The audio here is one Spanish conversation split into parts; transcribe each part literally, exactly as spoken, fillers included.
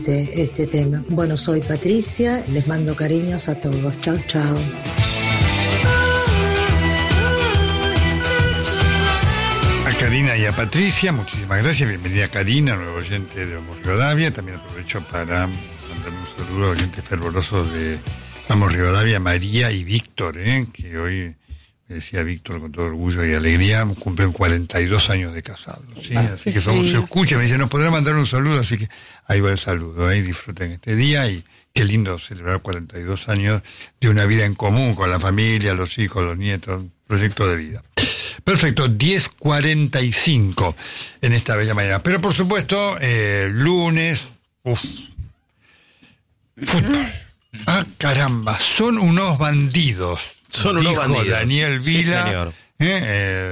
este, este tema. Bueno, soy Patricia, les mando cariños a todos. Chau, chau. A Karina y a Patricia, muchísimas gracias. Bienvenida Karina, nuevo oyente de Vamos Rivadavia. También aprovecho para mandarle un saludo a oyentes fervorosos de Vamos Rivadavia, María y Víctor, ¿eh? que hoy, me decía Víctor con todo orgullo y alegría, cumplen cuarenta y dos años de casados, ¿sí? Ah, así que somos, se escucha, me dice, nos podrá mandar un saludo, así que ahí va el saludo, ¿eh? Disfruten este día y qué lindo celebrar cuarenta y dos años de una vida en común con la familia, los hijos, los nietos, proyecto de vida. Perfecto, diez cuarenta y cinco en esta bella mañana. Pero por supuesto, eh, lunes, uff, fútbol. Ah, caramba, son unos bandidos. Son unos dijo bandidos. Daniel Vila, sí, señor. Eh,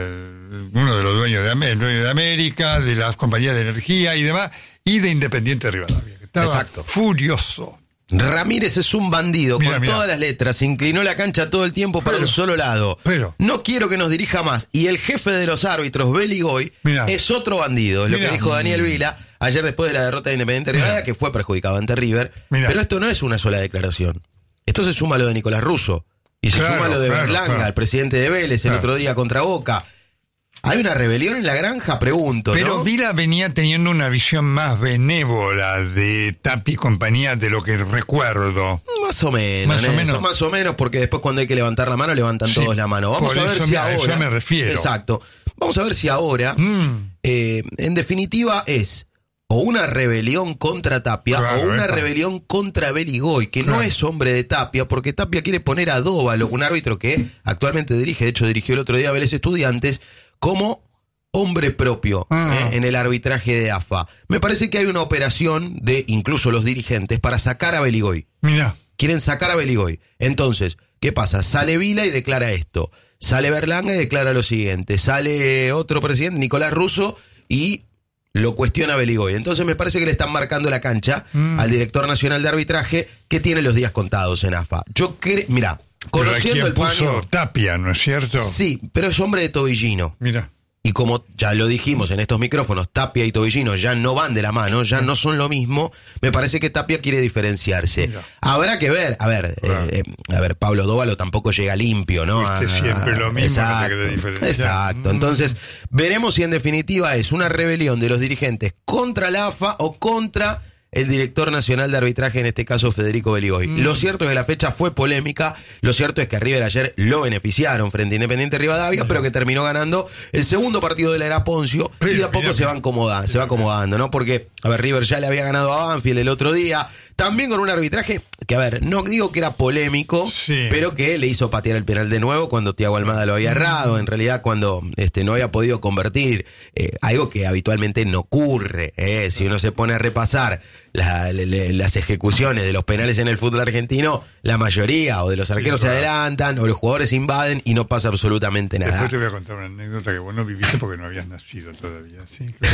eh, uno de los dueños de, el dueño de América, de las compañías de energía y demás, y de Independiente Rivadavia, que estaba Exacto. furioso. Ramírez es un bandido, Mirá, con mirá. todas las letras, se inclinó la cancha todo el tiempo para Pero, un solo lado. pero. No quiero que nos dirija más. Y el jefe de los árbitros, Beli Goy, Mirá. es otro bandido, es lo Mirá. que dijo Daniel Vila ayer después de la derrota de Independiente Mirá. Rivadavia, que fue perjudicado ante River. Mirá. Pero esto no es una sola declaración. Esto se suma a lo de Nicolás Russo. Y se Claro, suma a lo de claro, Berlanga, claro. el presidente de Vélez, el Claro. otro día contra Boca. ¿Hay una rebelión en la granja? Pregunto, Pero ¿no? Vila venía teniendo una visión más benévola de Tapia y compañía de lo que recuerdo. Más o menos, Más o Nelson, menos. más o menos, porque después cuando hay que levantar la mano, levantan Sí, todos la mano. Vamos por a ver eso si me- a ahora... eso me refiero. Exacto. Vamos a ver si ahora, Mm. eh, en definitiva, es o una rebelión contra Tapia Claro, o una epa. rebelión contra Beligoy, que Claro. no es hombre de Tapia, porque Tapia quiere poner a Dóvalo, un árbitro que actualmente dirige, de hecho dirigió el otro día a Vélez Estudiantes, como hombre propio Ah. eh, en el arbitraje de A F A. Me parece que hay una operación de incluso los dirigentes para sacar a Beligoy. Mirá, Quieren sacar a Beligoy. Entonces, ¿qué pasa? Sale Vila y declara esto. Sale Berlanga y declara lo siguiente. Sale otro presidente, Nicolás Russo, y lo cuestiona a Beligoy. Entonces me parece que le están marcando la cancha Mm. al director nacional de arbitraje que tiene los días contados en A F A. Yo creo, mira, pero conociendo ¿quién el puso paño... Tapia, ¿no es cierto? Sí, pero es hombre de tobillino. Mira. Y como ya lo dijimos en estos micrófonos, Tapia y Tobillino ya no van de la mano, ya no son lo mismo, me parece que Tapia quiere diferenciarse. Mira. Habrá que ver, a ver, Claro. eh, eh, a ver, Pablo Dóvalo tampoco llega limpio, ¿no? Viste A- siempre lo mismo, no te querés diferenciar. exacto. Mm. Entonces, veremos si en definitiva es una rebelión de los dirigentes contra la A F A o contra el director nacional de arbitraje, en este caso Federico Beligoy. Mm. Lo cierto es que la fecha fue polémica, lo cierto es que a River ayer lo beneficiaron frente a Independiente Rivadavia, pero que terminó ganando el segundo partido de la era Poncio y de a poco Mira, se va mira. acomodando, se va acomodando, ¿no? Porque, a ver, River ya le había ganado a Banfield el otro día, también con un arbitraje que, a ver, no digo que era polémico, Sí. pero que le hizo patear el penal de nuevo cuando Thiago Almada lo había errado, en realidad cuando este no había podido convertir, eh, algo que habitualmente no ocurre, eh, si uno se pone a repasar la- la- la- las ejecuciones de los penales en el fútbol argentino, la mayoría o de los arqueros Sí, se claro. adelantan o los jugadores invaden y no pasa absolutamente nada. Después te voy a contar una anécdota que vos no viviste porque no habías nacido todavía, ¿sí? Claro.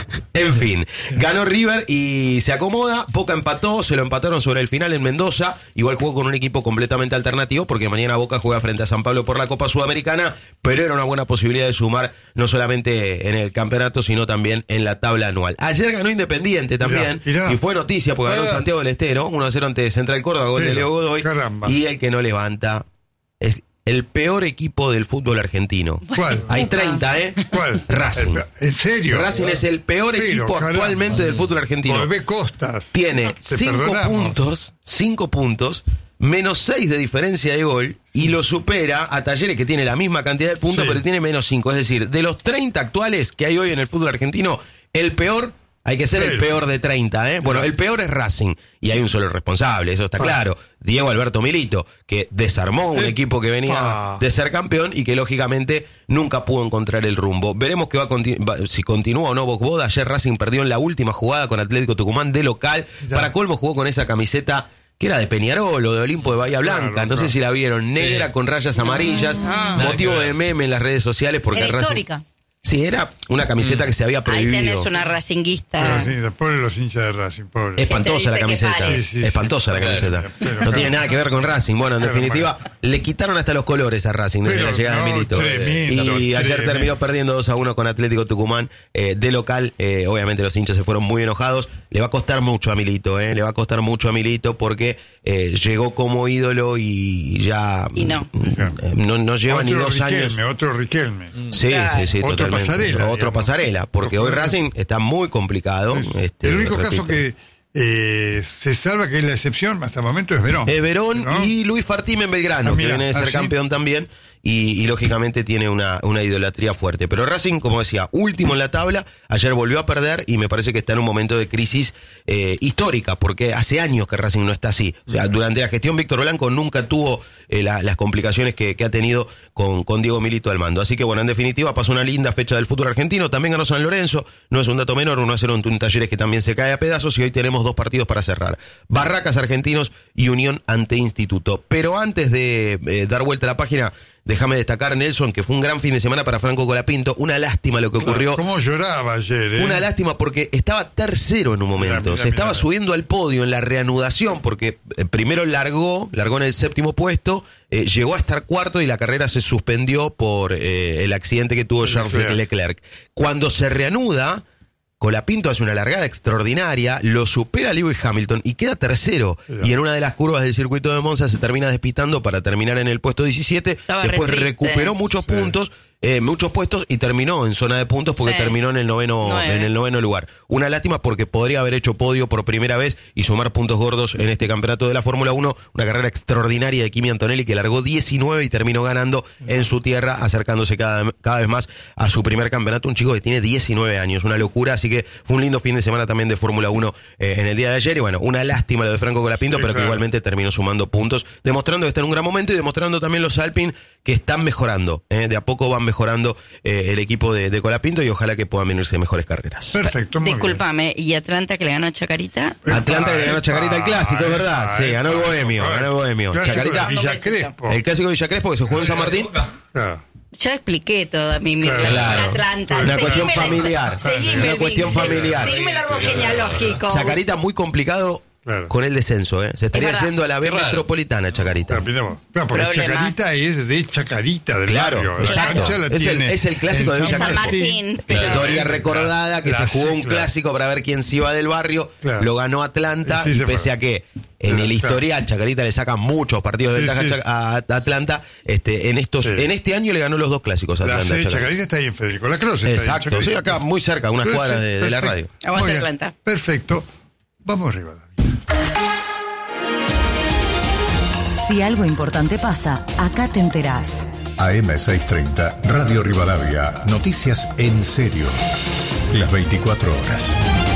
En fin, ganó River y se acomoda. Boca empató, se lo empataron sobre el final en Mendoza. Igual jugó con un equipo completamente alternativo porque mañana Boca juega frente a San Pablo por la Copa Sudamericana, pero era una buena posibilidad de sumar no solamente en el campeonato, sino también en la tabla anual. Ayer ganó Independiente también, Mirá, mirá. y fue noticia porque ganó Ah. Santiago del Estero, uno a cero ante Central Córdoba, gol de Pero, Leo Godoy. caramba. Y el que no levanta es el peor equipo del fútbol argentino. ¿Cuál? Hay treinta, ¿eh? ¿Cuál? Racing. ¿En serio? Racing es el peor Pero, equipo caramba. actualmente del fútbol argentino. Volvé Costas. Tiene Te cinco perdonamos. puntos, cinco puntos, menos seis de diferencia de gol, y lo supera a Talleres, que tiene la misma cantidad de puntos, Sí. pero tiene menos cinco. Es decir, de los treinta actuales que hay hoy en el fútbol argentino, el peor, hay que ser el Pero. peor de treinta, ¿eh? Bueno, el peor es Racing, y hay un solo responsable, eso está Ah. claro. Diego Alberto Milito, que desarmó un Eh, equipo que venía ah. de ser campeón y que lógicamente nunca pudo encontrar el rumbo. Veremos que va, a conti- va- si continúa o no Boda. Ayer Racing perdió en la última jugada con Atlético Tucumán de local. Ya. Para colmo jugó con esa camiseta que era de Peñarol o de Olimpo de Bahía Blanca. Claro, no sé claro. si la vieron, negra con rayas amarillas. Ah. Motivo de meme en las redes sociales porque Era el Racing... histórica. Sí, era una camiseta mm. que se había prohibido. Ahí tenés una racinguista. Pero sí, después los hinchas de Racing, pobre. Espantosa la camiseta. Sí, sí, Espantosa sí. la camiseta. Pero, no claro. tiene nada que ver con Racing. Bueno, en pero, definitiva, bueno. le quitaron hasta los colores a Racing desde pero, la llegada no, de Milito. Tremendo, y ayer tremendo. terminó perdiendo dos a uno con Atlético Tucumán eh, de local. Eh, obviamente los hinchas se fueron muy enojados. Le va a costar mucho a Milito, eh. Le va a costar mucho a Milito porque eh, llegó como ídolo y ya y no. Eh, no, no lleva otro ni dos Riquelme, años. Otro Riquelme. Sí, claro. sí, sí, otro totalmente. Pasarela. Otro digamos. pasarela, porque hoy Racing está muy complicado. Sí. Este, el único repito. caso que eh, se salva, que es la excepción hasta el momento, es Verón. Es Verón ¿no? y Luis Fartime en Belgrano, ah, mira, que viene de ser ¿ah, campeón sí? también. Y, y lógicamente tiene una, una idolatría fuerte. Pero Racing, como decía, último en la tabla, ayer volvió a perder y me parece que está en un momento de crisis eh, histórica, porque hace años que Racing no está así. O sea, durante la gestión Víctor Blanco nunca tuvo eh, la, las complicaciones que, que ha tenido con, con Diego Milito al mando. Así que bueno, en definitiva pasó una linda fecha del fútbol argentino. También ganó San Lorenzo, no es un dato menor, uno a cero en un Talleres que también se cae a pedazos, y hoy tenemos dos partidos para cerrar. Barracas Argentinos y Unión ante Instituto. Pero antes de eh, dar vuelta a la página, déjame destacar, Nelson, que fue un gran fin de semana para Franco Colapinto. Una lástima lo que ocurrió. ¿Cómo lloraba ayer? ¿eh? Una lástima porque estaba tercero en un momento. Mira, mira, Se estaba mira. subiendo al podio en la reanudación porque eh, primero largó, largó en el séptimo puesto, eh, llegó a estar cuarto y la carrera se suspendió por eh, el accidente que tuvo Charles Leclerc. Leclerc. Cuando se reanuda, Colapinto hace una largada extraordinaria, lo supera Lewis Hamilton y queda tercero. Sí. Y en una de las curvas del circuito de Monza se termina despistando para terminar en el puesto diecisiete. Estaba Después recuperó muchos sí. puntos, eh, muchos puestos y terminó en zona de puntos porque sí. terminó en el noveno Nueve. en el noveno lugar. Una lástima porque podría haber hecho podio por primera vez y sumar puntos gordos en este campeonato de la Fórmula uno. Una carrera extraordinaria de Kimi Antonelli que largó diecinueve y terminó ganando en su tierra, acercándose cada, cada vez más a su primer campeonato. Un chico que tiene diecinueve años, una locura. Así que fue un lindo fin de semana también de Fórmula uno eh, en el día de ayer. Y bueno, una lástima lo de Franco Colapinto, sí, pero claro. que igualmente terminó sumando puntos, demostrando que está en un gran momento y demostrando también los Alpine que están mejorando. Eh, de a poco van mejorando eh, el equipo de, de Colapinto y ojalá que puedan venirse mejores carreras. Perfecto, muy Discúlpame, ¿y Atlanta que le ganó a Chacarita? Atlanta que le ganó a Chacarita el clásico, es verdad. Sí, ganó el Bohemio, ganó el Bohemio. Chacarita, Villa Crespo. El clásico de Villa Crespo que se jugó en San Martín. Claro. Ya expliqué toda mi, mi claro, claro. Atlanta. Una Seguime cuestión la, familiar. Seguime Una cuestión seguime, familiar. Seguime el árbol genealógico. Chacarita muy complicado. Claro. Con el descenso, ¿eh? Se estaría yendo a la B claro. metropolitana, Chacarita. Claro, claro porque Problemas. Chacarita es de Chacarita, del claro, barrio. Exacto. La es, el, es el clásico de Villa San Martín. Pero... Historia recordada que claro, se jugó un claro. clásico para ver quién se iba del barrio. Claro. Lo ganó Atlanta sí, y pese a que en el historial Chacarita le saca muchos partidos de sí, ventaja sí. a Atlanta, este, en estos, sí. en este año le ganó los dos clásicos a Atlanta. La Chacarita está ahí en Federico Lacroix. Exacto, soy acá muy cerca, unas sí, cuadras de, de la radio. Aguanta Atlanta. Perfecto. Vamos arriba, David. Si algo importante pasa, acá te enterás. A M seiscientos treinta, Radio Rivadavia. Noticias en serio. Las veinticuatro horas.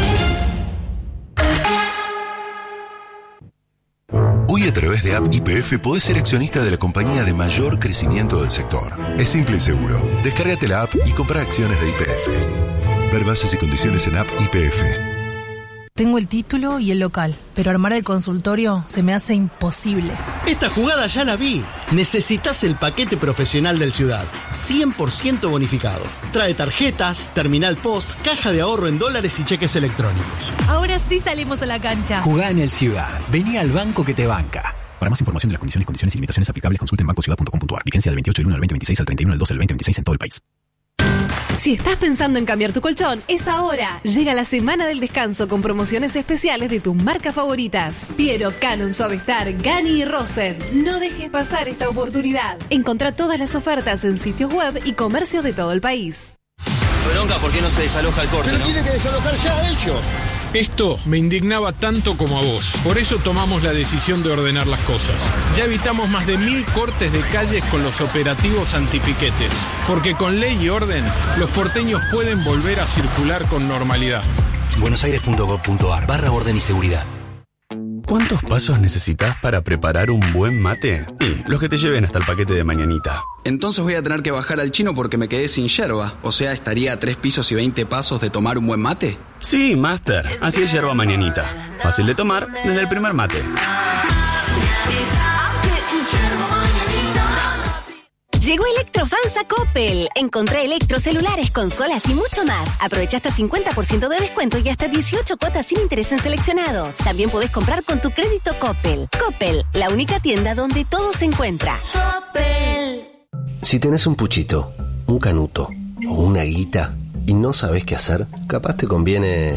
Hoy a través de App Y P F podés ser accionista de la compañía de mayor crecimiento del sector. Es simple y seguro. Descárgate la app y compra acciones de Y P F. Ver bases y condiciones en App Y P F. Tengo el título y el local, pero armar el consultorio se me hace imposible. Esta jugada ya la vi. Necesitas el paquete profesional del Ciudad, cien por ciento bonificado. Trae tarjetas, terminal post, caja de ahorro en dólares y cheques electrónicos. Ahora sí salimos a la cancha. Jugá en el Ciudad. Vení al banco que te banca. Para más información de las condiciones, condiciones y limitaciones aplicables, consulte en banco ciudad punto com punto a r. Vigencia del veintiocho del uno al veinte veintiséis al treinta y uno del dos del veinte veintiséis en todo el país. Si estás pensando en cambiar tu colchón, es ahora. Llega la semana del descanso con promociones especiales de tus marcas favoritas. Piero, Canon, Suavestar, Gani y Rosen. No dejes pasar esta oportunidad. Encontrá todas las ofertas en sitios web y comercios de todo el país. Bronca, ¿por qué no se desaloja el corte? Pero ¿no? tienen que desalojar ya ellos. Esto me indignaba tanto como a vos. Por eso tomamos la decisión de ordenar las cosas. Ya evitamos más de mil cortes de calles con los operativos antipiquetes. Porque con ley y orden, los porteños pueden volver a circular con normalidad. buenosaires punto gov punto a r barra orden y seguridad. ¿Cuántos pasos necesitas para preparar un buen mate? Y los que te lleven hasta el paquete de mañanita. Entonces voy a tener que bajar al chino porque me quedé sin yerba. O sea, estaría a tres pisos y veinte pasos de tomar un buen mate. Sí, Master. Así es yerba mañanita. Fácil de tomar desde el primer mate. Llegó Electrofans a Coppel. Encontré electrocelulares, consolas y mucho más. Aprovecha hasta cincuenta por ciento de descuento y hasta dieciocho cuotas sin interés en seleccionados. También podés comprar con tu crédito Coppel. Coppel, la única tienda donde todo se encuentra. Coppel. Si tenés un puchito, un canuto o una guita y no sabés qué hacer, capaz te conviene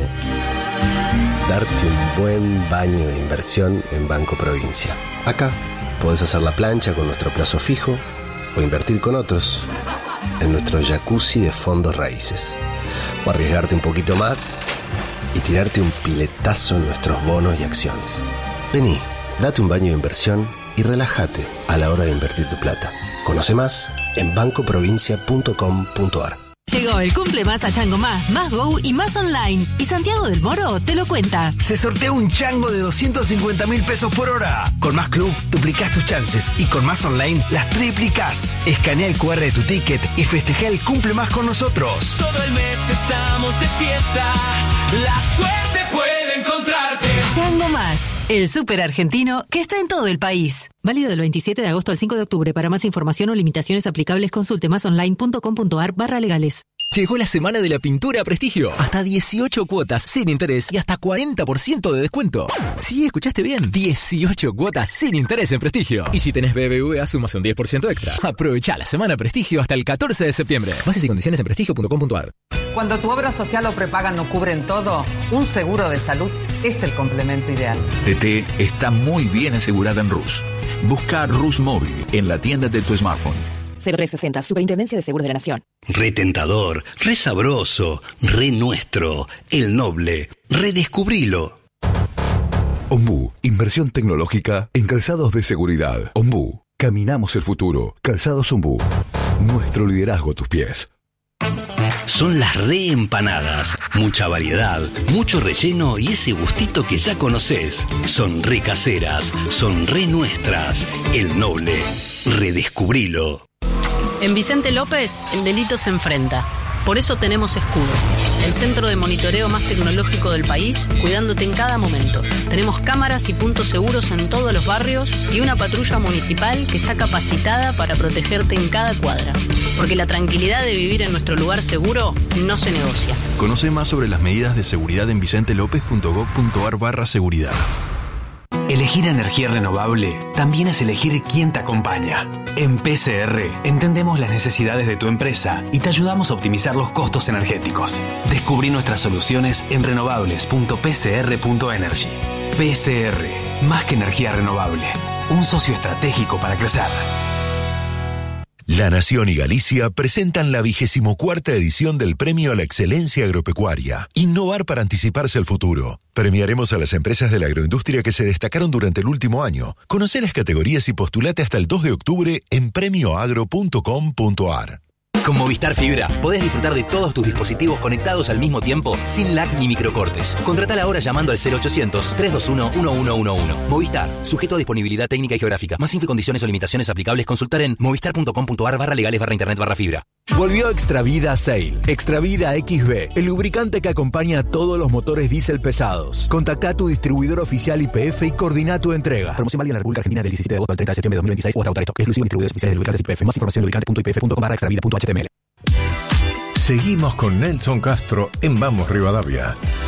darte un buen baño de inversión en Banco Provincia. Acá podés hacer la plancha con nuestro plazo fijo o invertir con otros en nuestro jacuzzi de fondos raíces. O arriesgarte un poquito más y tirarte un piletazo en nuestros bonos y acciones. Vení, date un baño de inversión y relájate a la hora de invertir tu plata. Conoce más en banco provincia punto com punto ar. Llegó el cumple más a Chango Más, Más Go y Más Online. Y Santiago del Moro te lo cuenta. Se sortea un chango de doscientos cincuenta mil pesos por hora. Con Más Club duplicás tus chances y con Más Online las triplicás. Escanea el cu erre de tu ticket y festeja el cumple más con nosotros. Todo el mes estamos de fiesta. La suerte puede encontrarte. Chango Más, el súper argentino que está en todo el país. Válido del veintisiete de agosto al cinco de octubre. Para más información o limitaciones aplicables, consulte másonline punto com punto ar barra legales. Llegó la semana de la pintura a Prestigio. Hasta dieciocho cuotas sin interés y hasta cuarenta por ciento de descuento. Sí, escuchaste bien. dieciocho cuotas sin interés en Prestigio. Y si tenés B B V A, sumas un diez por ciento extra. Aprovechá la semana Prestigio hasta el catorce de septiembre. Bases y condiciones en prestigio punto com punto ar. Cuando tu obra social o prepaga no cubren todo, un seguro de salud es el complemento ideal. T T está muy bien asegurada en Rus. Busca Rus Móvil en la tienda de tu smartphone. cero tres sesenta, Superintendencia de Seguros de la Nación. Re tentador, re sabroso, re nuestro, el noble. Redescubrilo. Ombú, inversión tecnológica en calzados de seguridad. Ombú, caminamos el futuro. Calzados Ombú, nuestro liderazgo a tus pies. Son las reempanadas. Mucha variedad, mucho relleno y ese gustito que ya conoces. Son re caseras, son re nuestras. El noble. Redescubrilo. En Vicente López, el delito se enfrenta. Por eso tenemos Escudo, el centro de monitoreo más tecnológico del país, cuidándote en cada momento. Tenemos cámaras y puntos seguros en todos los barrios y una patrulla municipal que está capacitada para protegerte en cada cuadra. Porque la tranquilidad de vivir en nuestro lugar seguro no se negocia. Conoce más sobre las medidas de seguridad en vicentelopez punto gov punto ar barra seguridad. Elegir energía renovable también es elegir quién te acompaña. En P C R entendemos las necesidades de tu empresa y te ayudamos a optimizar los costos energéticos. Descubrí nuestras soluciones en renovables punto p c r punto energy. P C R, más que energía renovable, un socio estratégico para crecer. La Nación y Galicia presentan la vigésimo cuarta edición del Premio a la Excelencia Agropecuaria. Innovar para anticiparse al futuro. Premiaremos a las empresas de la agroindustria que se destacaron durante el último año. Conoce las categorías y postulate hasta el dos de octubre en premio agro punto com punto ar. Con Movistar Fibra podés disfrutar de todos tus dispositivos conectados al mismo tiempo sin lag ni microcortes. Contratala ahora llamando al cero ochocientos, trescientos veintiuno, uno uno uno uno. Movistar, sujeto a disponibilidad técnica y geográfica. Más info y condiciones o limitaciones aplicables consultar en movistar punto com punto ar barra legales barra internet barra fibra. Volvió Extravida Sail. Extravida X B, el lubricante que acompaña a todos los motores diésel pesados. Contacta a tu distribuidor oficial Y P F y coordina tu entrega. Promoción válida en la República Argentina del diecisiete de agosto al treinta de septiembre de dos mil veintiséis o hasta agotar esto. Exclusivo distribuidores oficiales de lubricantes Y P F. Más información en lubricante punto i p f punto com barra extravida punto h t m l. Seguimos con Nelson Castro en Vamos Rivadavia.